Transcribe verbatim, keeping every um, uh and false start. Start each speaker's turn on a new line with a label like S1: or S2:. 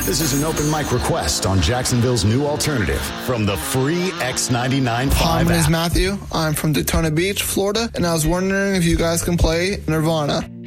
S1: This is an open mic request on Jacksonville's new alternative from the free X ninety-nine point
S2: Hi,
S1: five
S2: my name is
S1: app.
S2: Matthew. I'm from Daytona Beach, Florida, and I was wondering if you guys can play Nirvana.